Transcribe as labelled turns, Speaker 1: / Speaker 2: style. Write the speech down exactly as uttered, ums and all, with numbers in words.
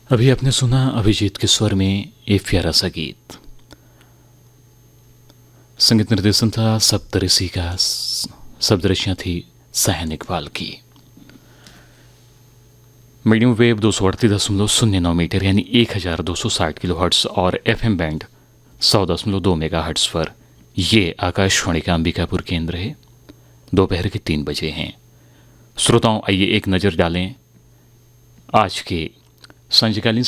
Speaker 1: अभी आपने सुना अभिजीत के स्वर में एक प्यारा सा गीत। संगीत निर्देशन था सप्तऋषि का, शब्दरचना थी सायन इकबाल की। मीडियम वेव दो सौ अड़तीस दशमलव शून्य नौ मीटर यानी एक हजार दो सौ साठ किलो हर्ट्स और एफ एम बैंड सौ दशमलव दो मेगा हर्ट्स पर ये आकाशवाणी का अंबिकापुर केंद्र है। दोपहर के तीन बजे हैं। श्रोताओं, आइए एक नज़र डालें आज के संध्याकालीन